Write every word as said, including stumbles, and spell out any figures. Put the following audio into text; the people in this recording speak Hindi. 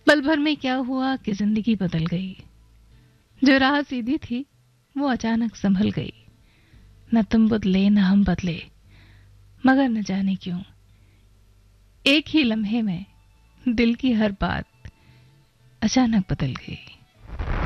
पल भर में क्या हुआ कि जिंदगी बदल गई। जो राह सीधी थी वो अचानक संभल गई। न तुम बदले न हम बदले, मगर न जाने क्यों एक ही लम्हे में दिल की हर बात अचानक बदल गई।